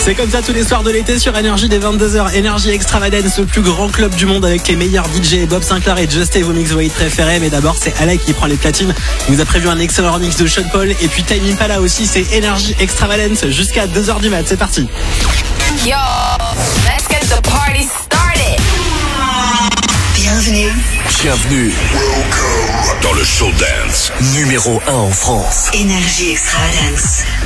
C'est comme ça tous les soirs de l'été sur Énergie dès 22h. Énergie Extravagance, le plus grand club du monde avec les meilleurs DJ, Bob Sinclair et Just Stay, vos mix préférés. Mais d'abord, c'est Alec qui prend les platines. Il nous a prévu un excellent remix de Sean Paul. Et puis Time Impala aussi, c'est Énergie Extravagance jusqu'à 2h du mat. C'est parti. Yo, let's get the party started. Bienvenue dans le show dance numéro 1 en France. Énergie Extravagance.